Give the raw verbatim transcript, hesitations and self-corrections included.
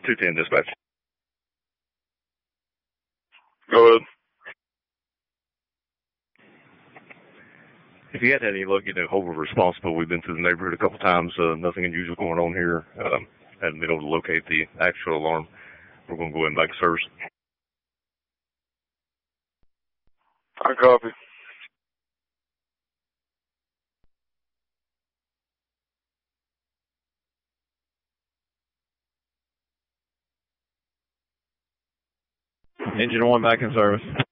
two ten dispatch. Go ahead. If you had any luck getting a hold of a responsible, we've been through the neighborhood a couple times. Uh, nothing unusual going on here. Um, haven't been able to locate the actual alarm. We're going to go ahead and back to service. I copy. Engine one back in service.